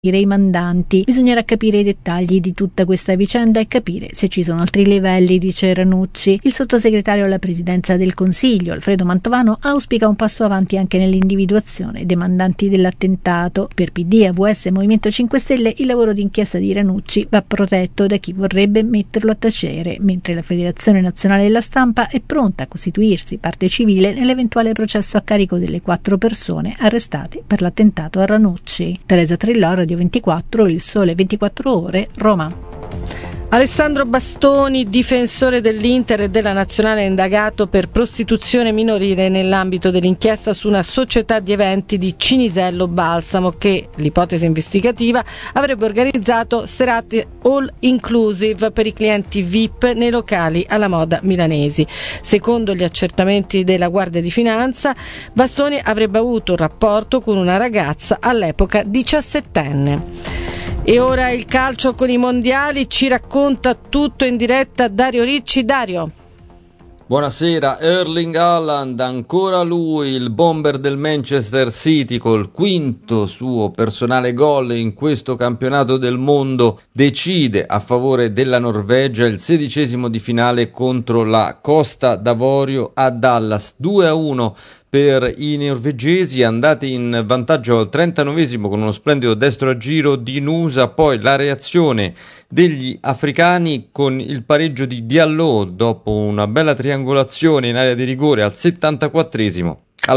i mandanti. Bisognerà capire i dettagli di tutta questa vicenda e capire se ci sono altri livelli, dice Ranucci. Il sottosegretario alla presidenza del Consiglio, Alfredo Mantovano, auspica un passo avanti anche nell'individuazione dei mandanti dell'attentato. Per PD, AVS e Movimento 5 Stelle il lavoro d'inchiesta di Ranucci va protetto da chi vorrebbe metterlo a tacere, mentre la Federazione Nazionale della Stampa è pronta a costituirsi parte civile nell'eventuale processo a carico delle 4 persone arrestate per l'attentato a Ranucci. Teresa Trillò, Radio 24, Il Sole 24 Ore, Roma. Alessandro Bastoni, difensore dell'Inter e della Nazionale, indagato per prostituzione minorile nell'ambito dell'inchiesta su una società di eventi di Cinisello Balsamo che, l'ipotesi investigativa, avrebbe organizzato serate all inclusive per i clienti VIP nei locali alla moda milanesi. Secondo gli accertamenti della Guardia di Finanza, Bastoni avrebbe avuto un rapporto con una ragazza all'epoca 17enne. E ora il calcio con i mondiali, ci racconta tutto in diretta Dario Ricci. Dario. Buonasera. Erling Haaland, ancora lui, il bomber del Manchester City, col quinto suo personale gol in questo campionato del mondo, decide a favore della Norvegia il 16° di finale contro la Costa d'Avorio a Dallas. 2-1 per i norvegesi, andati in vantaggio al 39° con uno splendido destro a giro di Nusa, poi la reazione degli africani con il pareggio di Diallo dopo una bella triangolazione in area di rigore al 74°.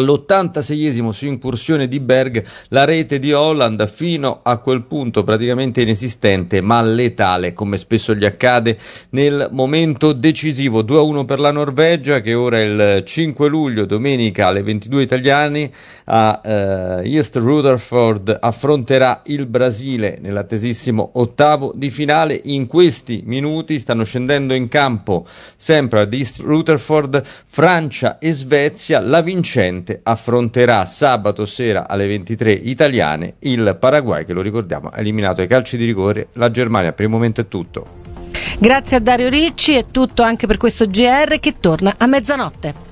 All'86° su incursione di Berg, la rete di Haaland, fino a quel punto praticamente inesistente ma letale, come spesso gli accade nel momento decisivo. 2-1 per la Norvegia, che ora il 5 luglio, domenica alle 22 italiane, a East Rutherford affronterà il Brasile nell'attesissimo ottavo di finale. In questi minuti stanno scendendo in campo, sempre ad East Rutherford, Francia e Svezia. La vincente affronterà sabato sera alle 23 italiane il Paraguay, che, lo ricordiamo, ha eliminato ai calci di rigore la Germania. Per il momento è tutto. Grazie a Dario Ricci, è tutto anche per questo GR che torna a mezzanotte.